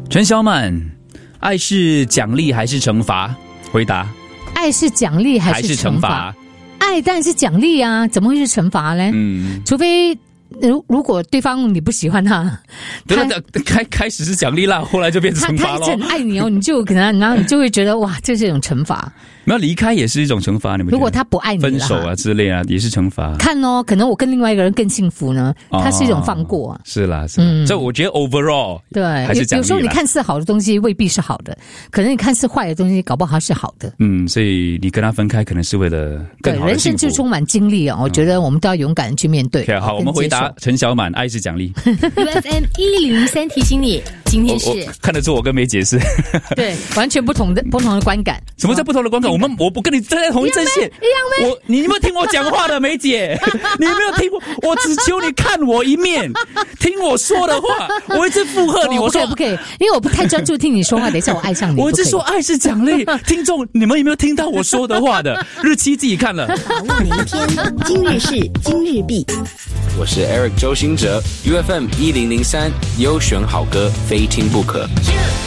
陈小满，爱是奖励还是惩罚？回答： 爱是奖励还是惩罚？爱当然是奖励啊，怎么会是惩罚呢？除非如果对方你不喜欢他， 开始是奖励啦，后来就变成惩罚咯。 他很爱你哦，你就可能，然后你就会觉得哇，这是一种惩罚。 没有离开也是一种惩罚，你们如果他不爱你了， 分手啊之类啊，也是惩罚。 看哦，可能我跟另外一个人更幸福呢，它是一种放过啊。 是啦，是啦。这我觉得 overall 对， 还是奖励啦。 有时候你看似好的东西未必是好的，可能你看似坏的东西搞不好是好的。 所以你跟他分开可能是为了更好的幸福。 人生就充满经历啊，我觉得我们都要勇敢的去面对。 好，我们回答陈小满，爱是奖励。 UFM 1003提醒你，今天是我看得出我跟梅姐是对完全不同的观感。 什么叫不同的观感？我不跟你站在同一阵线。你有没有听我讲话的，梅姐？你有没有听我只求你看我一面，听我说的话。我一直附和你，我说不可以，因为我不太专注听你说话，等一下我爱上你。 我一直说爱是奖励。听众，你们有没有听到我说的话的？日期自己看了。 把握每一天，今日事今日毕。 我是 Eric 周兴哲 ，UFM 1003优选好歌，非听不可。